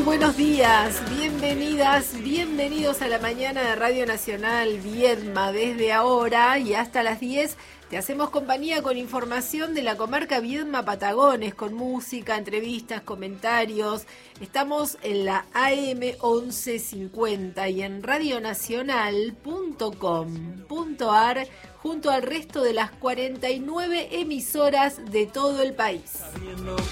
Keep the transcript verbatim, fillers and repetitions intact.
Buenos días, bienvenidas, bienvenidos a la mañana de Radio Nacional Viedma. Desde ahora y hasta las diez te hacemos compañía con información de la comarca Viedma Patagones, con música, entrevistas, comentarios. Estamos en la A M once cincuenta y en radionacional punto com punto a r junto al resto de las cuarenta y nueve emisoras de todo el país.